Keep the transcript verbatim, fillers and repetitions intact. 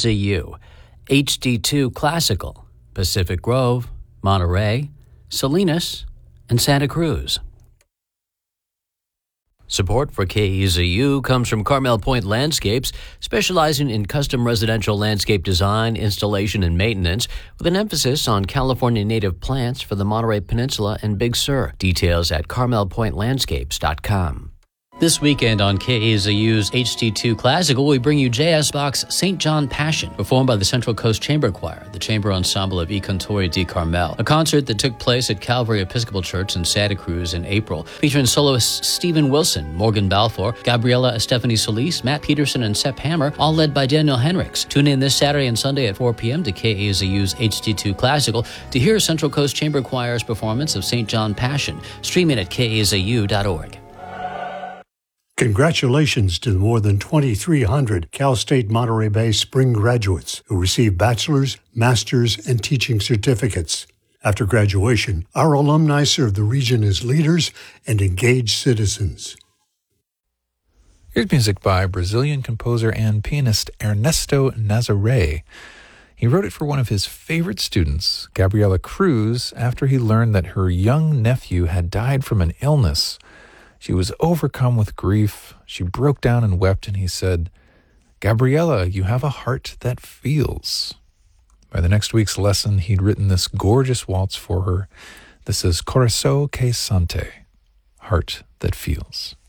Z U, H D two Classical, Pacific Grove, Monterey, Salinas, and Santa Cruz. Support for K E Z U comes from Carmel Point Landscapes, specializing in custom residential landscape design, installation, and maintenance, with an emphasis on California native plants for the Monterey Peninsula and Big Sur. Details at carmel point landscapes dot com. This weekend on K A Z U's H D two Classical, we bring you J S Bach's Saint John Passion, performed by the Central Coast Chamber Choir, the chamber ensemble of I Cantori di Carmel, a concert that took place at Calvary Episcopal Church in Santa Cruz in April, featuring soloists Stephen Wilson, Morgan Balfour, Gabriela Estefany Solis, Matt Peterson, and Sepp Hammer, all led by Daniel Henricks. Tune in this Saturday and Sunday at four p.m. to K A Z U's H D two Classical to hear Central Coast Chamber Choir's performance of Saint John Passion, streaming at K A Z U dot org. Congratulations to the more than twenty-three hundred Cal State Monterey Bay spring graduates who received bachelor's, master's, and teaching certificates. After graduation, our alumni serve the region as leaders and engaged citizens. Here's music by Brazilian composer and pianist Ernesto Nazaré. He wrote it for one of his favorite students, Gabriela Cruz, after he learned that her young nephew had died from an illness. She was overcome with grief. She broke down and wept, and he said, "Gabriela, you have a heart that feels." By the next week's lesson, he'd written this gorgeous waltz for her. This is Coração que Sente, Heart That Feels.